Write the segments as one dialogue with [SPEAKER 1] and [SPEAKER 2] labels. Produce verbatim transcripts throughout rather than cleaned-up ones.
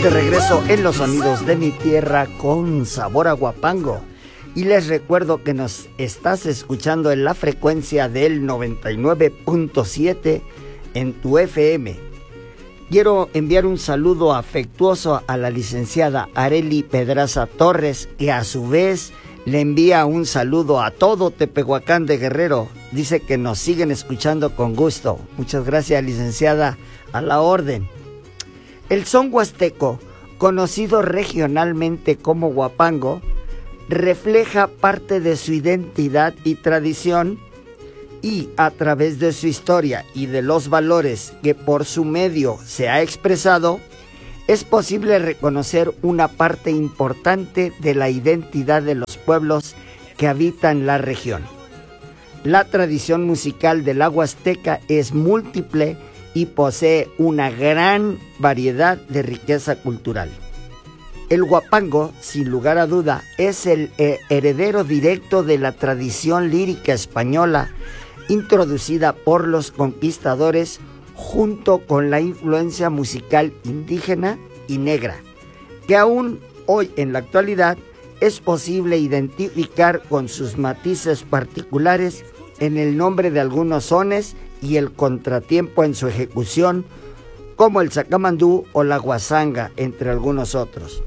[SPEAKER 1] de regreso en los sonidos de mi tierra con sabor a guapango. Y les recuerdo que nos estás escuchando en la frecuencia del noventa y nueve punto siete en tu F M. Quiero enviar un saludo afectuoso a la licenciada Arely Pedraza Torres, que a su vez le envía un saludo a todo Tepehuacán de Guerrero. Dice que nos siguen escuchando con gusto. Muchas gracias, licenciada, a la orden. El son huasteco, conocido regionalmente como guapango, refleja parte de su identidad y tradición, y a través de su historia y de los valores que por su medio se ha expresado, es posible reconocer una parte importante de la identidad de los pueblos que habitan la región. La tradición musical de la Huasteca es múltiple y posee una gran variedad de riqueza cultural. El guapango, sin lugar a duda, es el heredero directo de la tradición lírica española introducida por los conquistadores junto con la influencia musical indígena y negra, que aún hoy en la actualidad es posible identificar con sus matices particulares en el nombre de algunos sones y el contratiempo en su ejecución, como el sacamandú o la guasanga, entre algunos otros.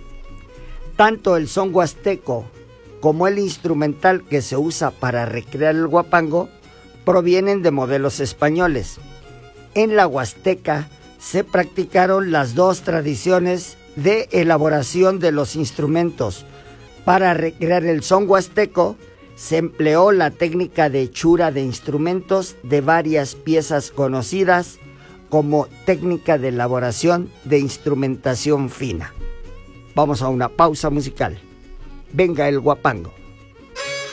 [SPEAKER 1] Tanto el son huasteco como el instrumental que se usa para recrear el guapango provienen de modelos españoles. En la Huasteca se practicaron las dos tradiciones de elaboración de los instrumentos. Para recrear el son huasteco se empleó la técnica de hechura de instrumentos de varias piezas conocidas como técnica de elaboración de instrumentación fina. Vamos a una pausa musical. Venga el guapango.